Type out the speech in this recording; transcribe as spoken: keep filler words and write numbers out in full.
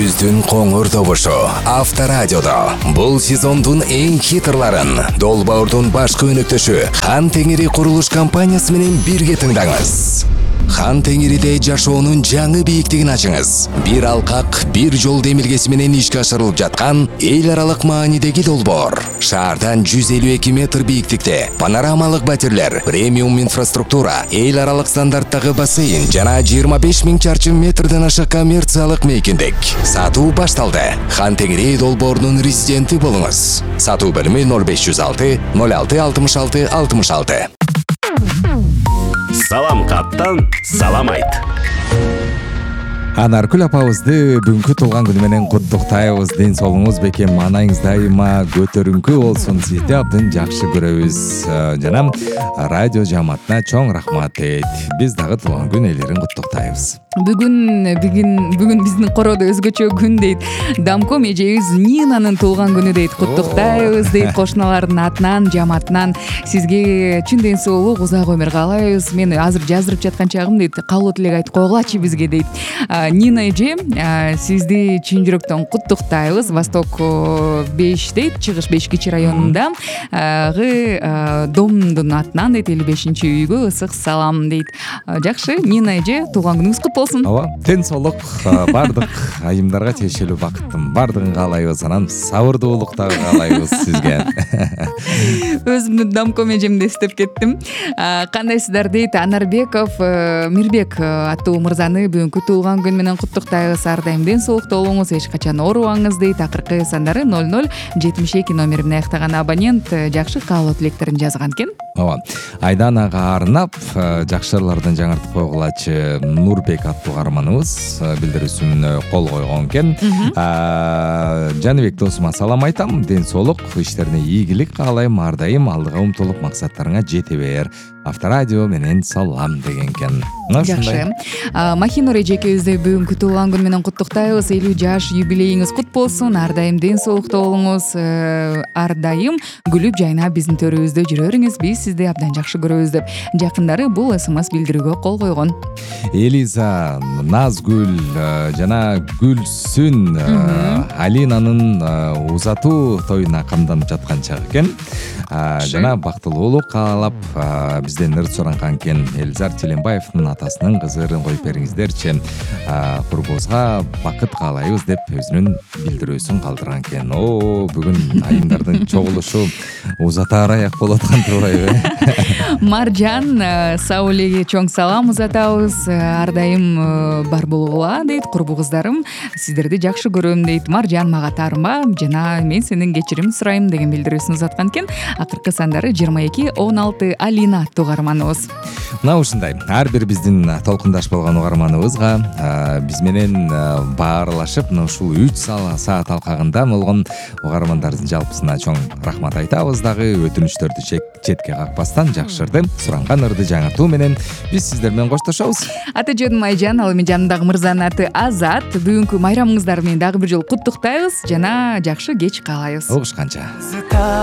күздүн коңур добушу Авторадиодо. Бул сезондун эң хитрларын Долбоордун башкы өнөктөшү Хан Теңири курулуш компаниясы менен бирге тыңдаңыз. Хан Теңириде жашоонун жаңы бийиктигин ачыңыз. Бир алкак, бир жол демилгеси менен ишке ашырылып жаткан эл аралык маанидеги долбоор. Шаардан жүз элүү эки метр бийиктикте панорамалык батирлер, премиум инфраструктура, эл аралык стандарттагы бассейн жана жыйырма беш миң чарчы метрден ашык коммерциялык мейкиндик. Сатуу башталды. Хан Теңири долбоорунун резиденти болуңуз. Сатуу бөлүмү ноль беш жүз алты ноль алты алтымыш алты алтымыш алты. Салам каттан салам айт. Анаркүл апабызды бүгүнкү туулган күнү менен куттуктайбыз. Ден соолугуңуз бекем, маанайыңыз дайыма көтөрүңкү болсун. Сизди абдан жакшы көрөбүз. Жана радио жамаатына чоң рахмат дейт. Биз дагы туулган күн ээлерин куттуктайбыз. Бүгүн бүгүн бүгүн биздин короодо өзгөчө күн дейт. Дамком эжебиз Нинанын туулган күнү дейт. Куттуктайбыз дейт кошуналардын атынан, жамаатынан. Сизге чын ден соолук, узак өмүр каалайбыз. Мен азыр жаздырып жаткан чагым дейт. Калуу тилек айтып койгулачы бизге дейт. Нина эже, сизди чын жүрөктөн куттуктайбыз. Восток беш дейт, Чыгыш беш кичи районундагы домдун атынан дейт, элүү бешинчи үйгө ысык салам дейт. Жакшы, Нина эже, туулган күнүңүз кут болсун. Ооба, тен соолук, бардык айымдарга тиешелүү бакыттын бардыгын каалайбыз. Анан сабырдуулук дагы каалайбыз сизге. Өзүмдүн Дамком эжемди эстеп кеттим. Кандайсыздар дейт, Анарбеков Мирбек аттуу мырзаны бүгүнкү туулган күн менен куттуктайбыз. Ар дайым ден соолукта болуңуз, эч качан оорубаңыз дейт. Акыркы сандары ноль ноль жетимиш эки номери менен аяктаган абонент жакшы каалоо тилектерин жазган экен. Ооба. Айданага арнап жакшырлардан жаңыртып койгулачы Нурбек аттуу каарманыбыз билдирүүсүн кол койгон экен. Жаныбек досума салам айтам. Ден соолук, иштерине ийгилик каалайм. Ар дайым алдыга умтулуп максаттарыңа жете бер. Авторадио менен салам деген экен. Жакшы. Махинур эжекебизди бүгүнкү туулган күн менен куттуктайбыз. элүү жаш юбилейиңиз кут болсун. Ар дайым ден соолукта болуңуз. Ар дайым күлүп жайнап биздин төрүбүздө жүрөрүңүз. Биз сизди абдан жакшы көрөбүз деп жакындары бул смс билдирүүгө кол койгон. Элиза, Назгүл жана Гүлсүн Алинанын узатуу тоюна камданып жаткан чак экен. Жана бактылуулук каалап бизден ырт суранган экен. Элзар Челенбаевдин атасынын кызын коюп бериңиздерчи. Курбузга бакыт каалайбыз деп өзүнүн билдирүүсүн калтырган экен. О, бүгүн айымдардын чогулушу узатаар аяк болуп аткан турбайбы? Маржан Саулеге чоң салам узатабыз. Ар дайым бар болгула дейт. Курбу кыздарым, сиздерди жакшы көрөм дейт. Маржан мага таарынба жана мен сенден кечирим сурайм деген билдирүүсүн узаткан экен. Акыркы сандары жыйырма эки он алты. Алина аттуу каарманыбыз. Мына ушундай. Ар бир биздин толкундаш болгон угарманыбызга биз менен баарлашып, мына ушул үч саат алкагында болгон угармандардын жалпысына чоң рахмат айтабыз дагы. Өтүнүчтөрдү четке какпастан жакшырды суранган ырды жаңыртуу менен биз сиздер менен коштошобуз. Аты жөнүм Айжан, ал эми жанымдагы мырзанын аты Азат. Бүгүнкү майрамыңыздар менен дагы бир жолу куттуктайбыз жана жакшы кеч каалайбыз. Угушканча.